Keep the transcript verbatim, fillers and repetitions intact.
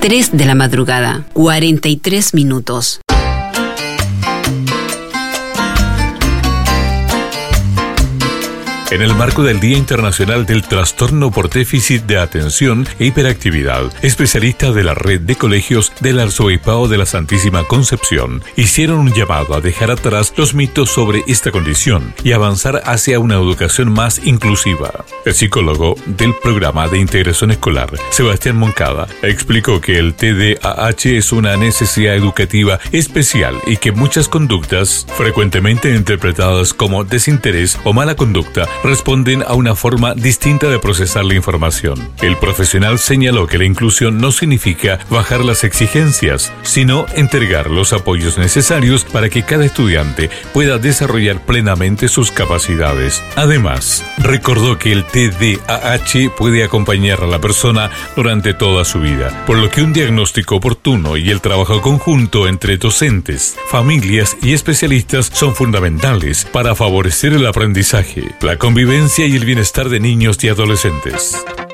tres de la madrugada, cuarenta y tres minutos. En el marco del Día Internacional del Trastorno por Déficit de Atención e Hiperactividad, especialistas de la red de colegios del Arzobispado de la Santísima Concepción hicieron un llamado a dejar atrás los mitos sobre esta condición y avanzar hacia una educación más inclusiva. El psicólogo del Programa de Integración Escolar, Sebastián Moncada, explicó que el T D A H es una necesidad educativa especial y que muchas conductas, frecuentemente interpretadas como desinterés o mala conducta, responden a una forma distinta de procesar la información. El profesional señaló que la inclusión no significa bajar las exigencias, sino entregar los apoyos necesarios para que cada estudiante pueda desarrollar plenamente sus capacidades. Además, recordó que el T D A H puede acompañar a la persona durante toda su vida, por lo que un diagnóstico oportuno y el trabajo conjunto entre docentes, familias y especialistas son fundamentales para favorecer el aprendizaje, la convivencia y el bienestar de niños y adolescentes.